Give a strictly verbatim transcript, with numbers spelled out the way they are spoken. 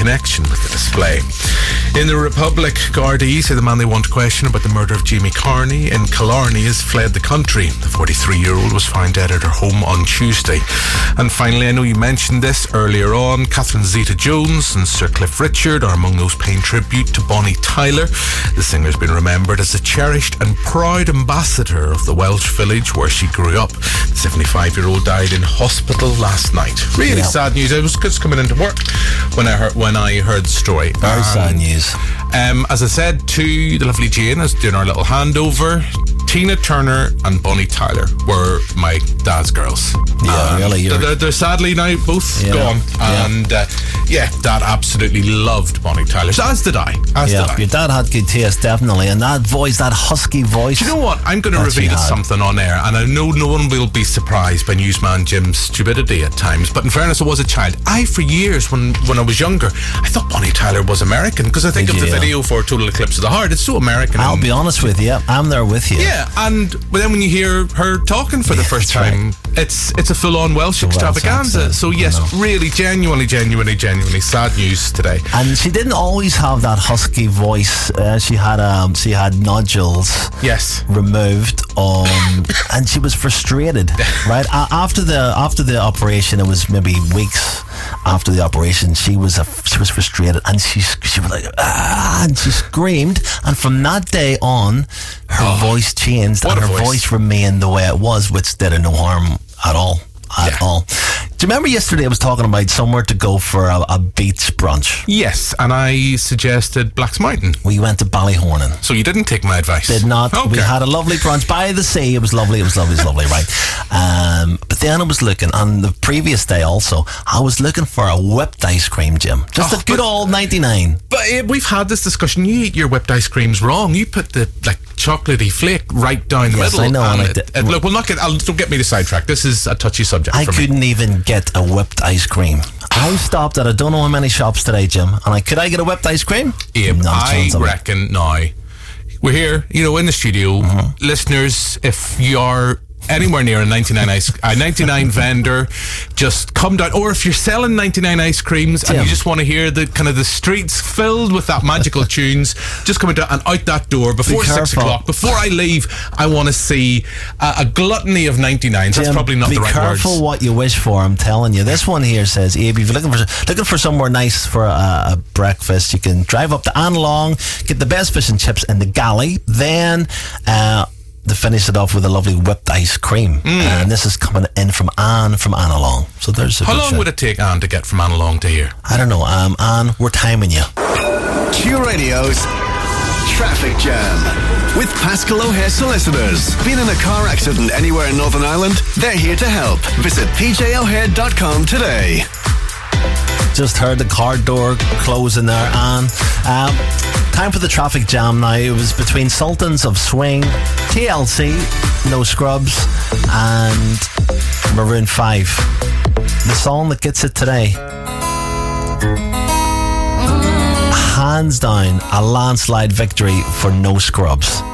connection with the display. In the Republic, Gardaí say the man they want to question about the murder of Jamie Carney in Killarney has fled the country. The forty-three-year-old was found dead at her home on Tuesday. And finally, I know you mentioned this earlier on, Catherine Zeta-Jones and Sir Cliff Richard are among those paying tribute to Bonnie Tyler. The singer's been remembered as a cherished and proud ambassador of the Welsh village where she grew up. The seventy-five-year-old died in hospital last night. Really yeah. sad news. I was just coming into work when I heard when I heard the story. Very um, sad news. Um, as I said to the lovely Jane, as doing our little handover, Tina Turner and Bonnie Tyler were my dad's girls. Yeah, um, really. They're, they're sadly now both yeah, gone. Yeah. And uh, yeah, Dad absolutely loved Bonnie Tyler. So as did I. As yeah, did I. Your dad had good taste, definitely. And that voice, that husky voice. Do you know what? I'm going to reveal something on air, and I know no one will be surprised by newsman Jim's stupidity at times. But in fairness, I was a child. I, for years, when, when I was younger, I thought Bonnie Tyler was American because I think did of you, the yeah. video for Total Eclipse of the Heart. It's so American. I'll be honest with you. I'm there with you. Yeah, and but then when you hear her talking for the yeah, first time, right. it's it's a full-on Welsh extravaganza. Welsh so yes, really, genuinely, genuinely, genuinely sad news today. And she didn't always have that husky voice. Uh, she had um, she had nodules. Yes. Removed. Um, and she was frustrated. Right uh, after the after the operation, it was maybe weeks after the operation. She was a, she was frustrated, and she she was like ah, and she screamed. And from that day on, her oh, voice changed, and her voice. voice remained the way it was, which did her no harm at all. At yeah. all. Do you remember yesterday I was talking about somewhere to go for a, a beach brunch? Yes, and I suggested Black's Mountain. We went to Ballyhornan. So you didn't take my advice? Did not. Okay. We had a lovely brunch by the sea. It was lovely, it was lovely, it was lovely, right? Um, but then I was looking, on the previous day also, I was looking for a whipped ice cream, Jim. Just oh, a good old ninety-nine. But uh, we've had this discussion. You eat your whipped ice creams wrong. You put the like chocolatey flake right down the yes, middle. I know. And and it, it, look, we'll not get. I'll, don't get me to sidetrack. This is a touchy subject. I for couldn't me. even get a whipped ice cream. I stopped at I don't know how many shops today, Jim, and I could I get a whipped ice cream? Abe, I reckon now we're here, you know, in the studio. Mm-hmm. Listeners, if you are anywhere near a ninety-nine ice a ninety-nine vendor, just come down. Or if you're selling ninety-nine ice creams Jim. and you just want to hear the kind of the streets filled with that magical tunes, just come down and out that door before Be six o'clock. Before I leave, I want to see a, a gluttony of ninety-nines. Jim, that's probably not the right words. Be careful what you wish for. I'm telling you. This one here says, Abe, if you're looking for looking for somewhere nice for a, a breakfast, you can drive up to Annalong, get the best fish and chips in the galley, then uh to finish it off with a lovely whipped ice cream. Mm. And this is coming in from Anne from Annalong. So there's a How good long show. would it take Anne to get from Annalong to here? I don't know. Um, Anne, we're timing you. Q Radio's Traffic Jam with Pascal O'Hare Solicitors. Been in a car accident anywhere in Northern Ireland? They're here to help. Visit p j o'hare dot com today. Just heard the car door closing there, Anne. Um, time for the traffic jam now. It was between Sultans of Swing, T L C, No Scrubs, and Maroon five. The song that gets it today, hands down, a landslide victory for No Scrubs.